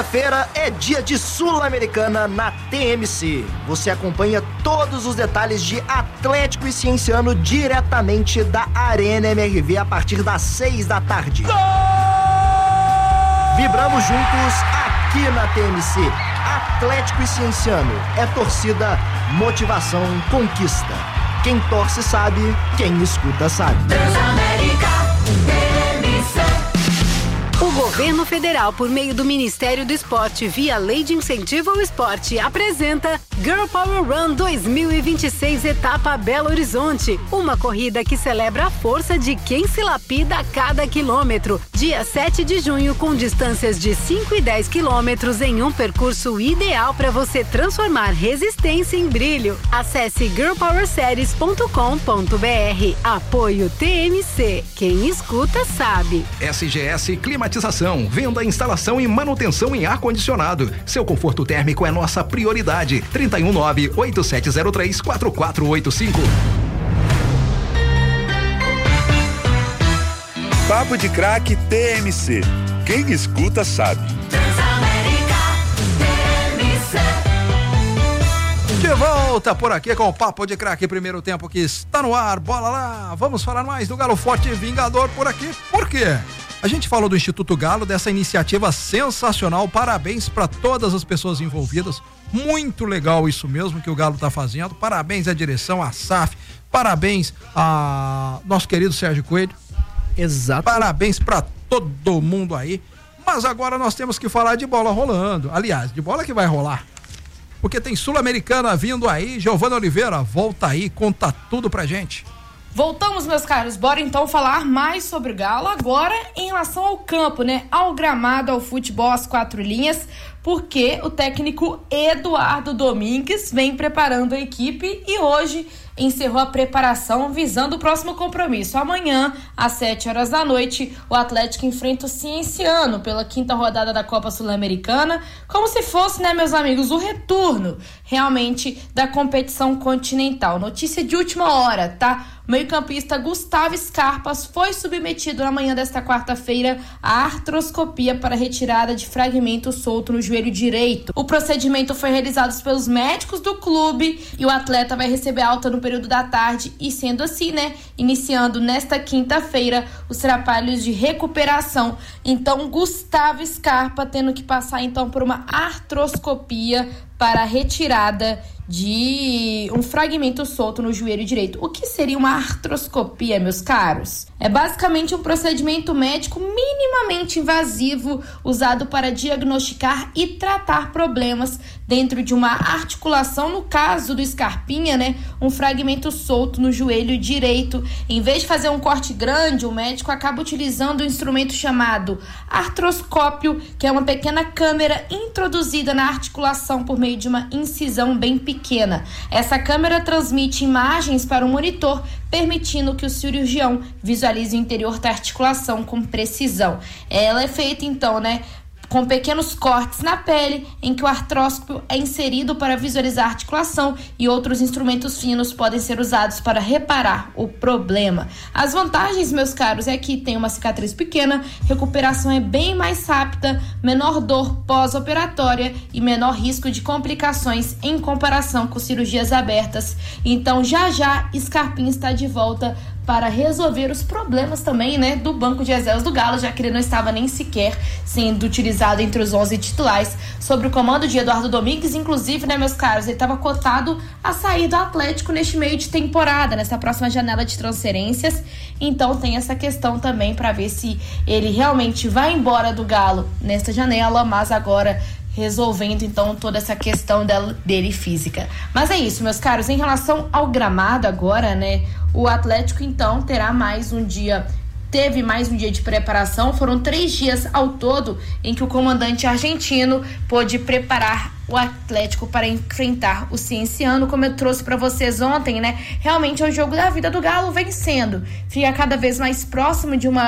Quinta-feira é dia de Sul-Americana na TMC. Você acompanha todos os detalhes de Atlético e Cienciano diretamente da Arena MRV a partir das 6 da tarde. Gol! Vibramos juntos aqui na TMC. Atlético e Cienciano é torcida, motivação, conquista. Quem torce sabe, quem escuta sabe. Transamérica TMC. O governo federal, por meio do Ministério do Esporte, via Lei de Incentivo ao Esporte, apresenta Girl Power Run 2026, etapa Belo Horizonte. Uma corrida que celebra a força de quem se lapida a cada quilômetro. Dia 7 de junho, com distâncias de 5 e 10 quilômetros em um percurso ideal para você transformar resistência em brilho. Acesse girlpowerseries.com.br. Apoio TMC. Quem escuta sabe. SGS Climatização, venda, instalação e manutenção em ar-condicionado. Seu conforto térmico é nossa prioridade. 319-8703-4485. Papo de Craque TMC. Quem escuta sabe. Transamérica TMC. De volta por aqui com o Papo de Craque, primeiro tempo que está no ar. Bola lá, vamos falar mais do Galo Forte e Vingador por aqui. Por quê? A gente falou do Instituto Galo, dessa iniciativa sensacional, parabéns para todas as pessoas envolvidas, muito legal isso mesmo que o Galo tá fazendo, parabéns à direção, à SAF, parabéns a nosso querido Sérgio Coelho. Exato. Parabéns para todo mundo aí, mas agora nós temos que falar de bola rolando, aliás, de bola que vai rolar, porque tem Sul-Americana vindo aí. Giovana Oliveira, volta aí, conta tudo pra gente. Voltamos, meus caros, bora então falar mais sobre o Galo agora em relação ao campo, né? Ao gramado, ao futebol, às 4 linhas, porque o técnico Eduardo Domingues vem preparando a equipe e hoje encerrou a preparação visando o próximo compromisso. Amanhã, às 7h da noite, o Atlético enfrenta o Cienciano pela 5ª rodada da Copa Sul-Americana, como se fosse, né, meus amigos, o retorno realmente da competição continental. Notícia de última hora, tá? O meio-campista Gustavo Scarpas foi submetido na manhã desta quarta-feira à artroscopia para retirada de fragmento solto no joelho direito. O procedimento foi realizado pelos médicos do clube e o atleta vai receber alta no período da tarde e, sendo assim, né, iniciando nesta quinta-feira os trabalhos de recuperação. Então, Gustavo Scarpa tendo que passar então por uma artroscopia para a retirada de um fragmento solto no joelho direito. O que seria uma artroscopia, meus caros? É basicamente um procedimento médico minimamente invasivo usado para diagnosticar e tratar problemas dentro de uma articulação, no caso do Scarpinha, né, um fragmento solto no joelho direito. Em vez de fazer um corte grande, o médico acaba utilizando um instrumento chamado artroscópio, que é uma pequena câmera introduzida na articulação por meio de uma incisão bem pequena. Essa câmera transmite imagens para o monitor, permitindo que o cirurgião visualize o interior da articulação com precisão. Ela é feita então, né, com pequenos cortes na pele, em que o artróscopio é inserido para visualizar a articulação e outros instrumentos finos podem ser usados para reparar o problema. As vantagens, meus caros, é que tem uma cicatriz pequena, recuperação é bem mais rápida, menor dor pós-operatória e menor risco de complicações em comparação com cirurgias abertas. Então, já Scarpinha está de volta para resolver os problemas também, né, do banco de reservas do Galo, já que ele não estava nem sequer sendo utilizado entre os 11 titulares, sob o comando de Eduardo Domingues. Inclusive, né, meus caros, ele estava cotado a sair do Atlético neste meio de temporada, nessa próxima janela de transferências. Então tem essa questão também para ver se ele realmente vai embora do Galo nesta janela, mas agora resolvendo então toda essa questão dele física. Mas é isso, meus caros, em relação ao gramado agora, né, o Atlético então teve mais um dia de preparação. Foram 3 dias ao todo em que o comandante argentino pôde preparar o Atlético para enfrentar o Cienciano. Como eu trouxe para vocês ontem, né, realmente é o jogo da vida do Galo vencendo. Fica cada vez mais próximo de uma